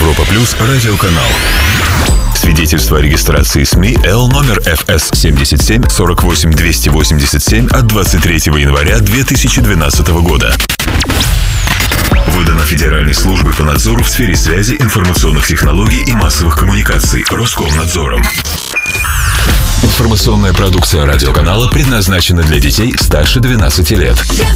Европа Плюс радиоканал. Свидетельство о регистрации СМИ Л номер ФС 77 48 287 от 23 января 2012 года. Выдано Федеральной службой по надзору в сфере связи, информационных технологий и массовых коммуникаций Роскомнадзором. Информационная продукция радиоканала предназначена для детей старше 12 лет.